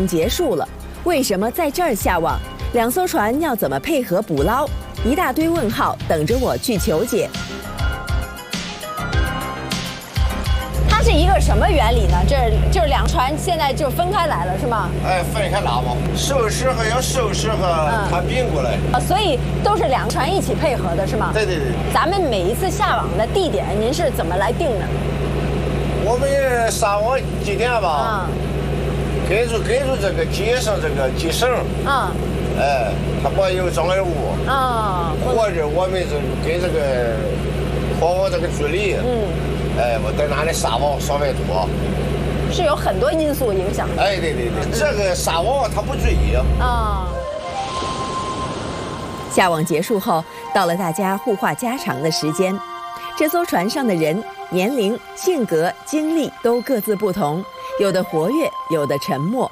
动结束了，为什么在这儿下网？两艘船要怎么配合捕捞？一大堆问号等着我去求解。它是一个什么原理呢？这就是两船现在就分开来了，是吗？ 哎，分开拉嘛，收拾和要收拾和它并过来。 所以都是两船一起配合的，是吗？ 对对对。 咱们每一次下网的地点，您是怎么来定的？ 我们撒网几点吧？跟住这个接上这个接绳。哎，它没有障碍物。或者我们就跟这个网这个距离。哎，我在哪里撒网稍微多。 是有很多因素影响的。 哎，对对对，这个撒网它不注意。 下网结束后，到了大家互话家常的时间。这艘船上的人年龄、性格、经历都各自不同，有的活跃，有的沉默。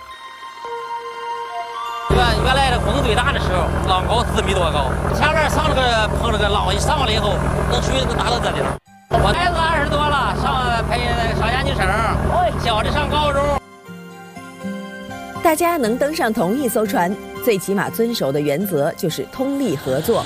原来的风最大的时候，浪高4米多高，前面上这个碰这个浪一上来以后，那水都达到这里了。我孩子20多了，上研究生，小的上高中。 大家能登上同一艘船，最起码遵守的原则就是通力合作。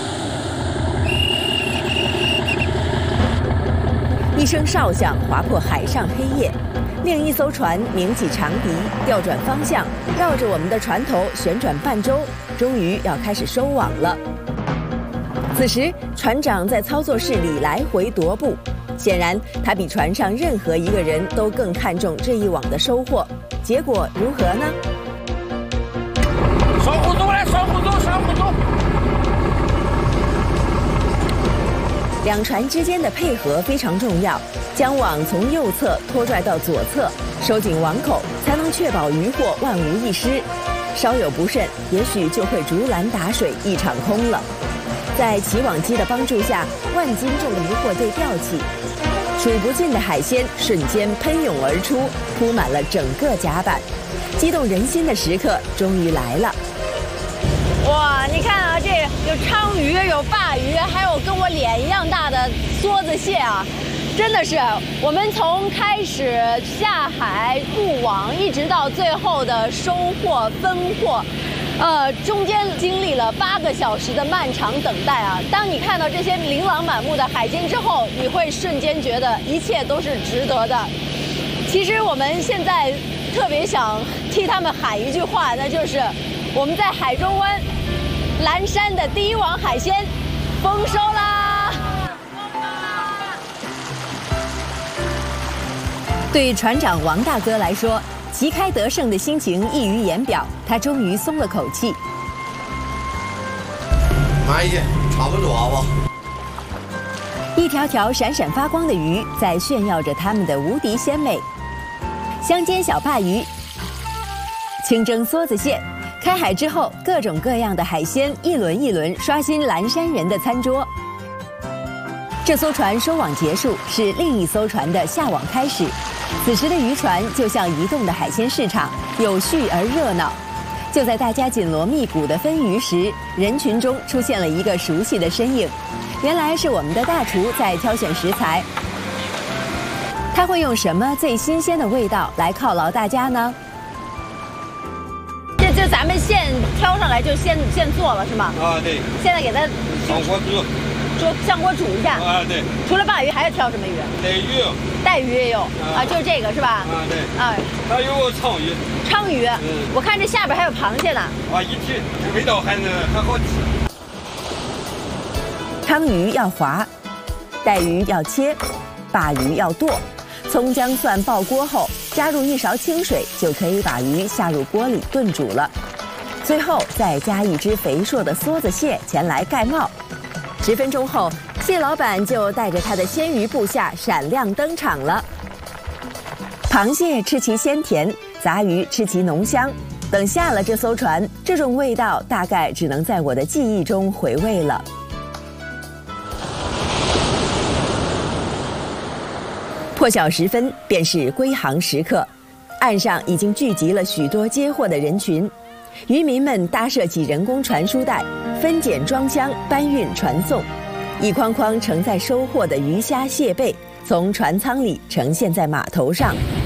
一声哨响划破海上黑夜，另一艘船鸣起长笛，调转方向，绕着我们的船头旋转半周，终于要开始收网了。此时，船长在操作室里来回踱步，显然他比船上任何一个人都更看重这一网的收获。结果如何呢？ 双互动来，双互动。 两船之间的配合非常重要，将网从右侧拖拽到左侧，收紧网口，才能确保渔获万无一失。稍有不慎，也许就会竹篮打水一场空了。在起网机的帮助下，万斤重渔获被吊起，数不尽的海鲜瞬间喷涌而出，铺满了整个甲板。激动人心的时刻终于来了。哇，你看啊，这有鲳鱼，有鲅鱼，还有跟我脸一样大的梭子蟹啊！真的是，我们从开始下海布网，一直到最后的收获分货，中间经历了8个小时的漫长等待啊！当你看到这些琳琅满目的海鲜之后，你会瞬间觉得一切都是值得的。其实我们现在特别想替他们喊一句话，那就是我们在海中湾蓝山的第一网海鲜丰收啦！对船长王大哥来说，旗开得胜的心情溢于言表，他终于松了口气。 慢一点，差不多吧。 一条条闪闪发光的鱼在炫耀着它们的无敌鲜美。香煎小鲅鱼、清蒸梭子蟹，开海之后，各种各样的海鲜一轮一轮刷新蓝山人的餐桌。这艘船收网结束，是另一艘船的下网开始。此时的渔船就像移动的海鲜市场，有序而热闹。就在大家紧锣密鼓的分鱼时，人群中出现了一个熟悉的身影，原来是我们的大厨在挑选食材。他会用什么最新鲜的味道来犒劳大家呢？就咱们现挑上来就现做了是吗？ 啊，对。 现在给它上锅煮， 上锅煮一下。 啊，对。 除了鲅鱼还要挑什么鱼？带鱼也有啊，就是这个是吧？ 啊，对。 啊， 还有鲳鱼。 鲳鱼，我看这下边还有螃蟹呢。 啊，一体，味道很好吃。 鲳鱼要滑，带鱼要切，鲅鱼要剁。葱姜蒜爆锅后，加入1勺清水，就可以把鱼下入锅里炖煮了。最后再加一只肥硕的梭子蟹前来盖帽。10分钟后，蟹老板就带着他的鲜鱼部下闪亮登场了。螃蟹吃其鲜甜，杂鱼吃其浓香。等下了这艘船，这种味道大概只能在我的记忆中回味了。破晓时分，便是归航时刻，岸上已经聚集了许多接货的人群。渔民们搭设起人工传输带，分拣装箱，搬运传送。一筐筐盛载收获的鱼虾蟹贝，从船舱里呈现在码头上。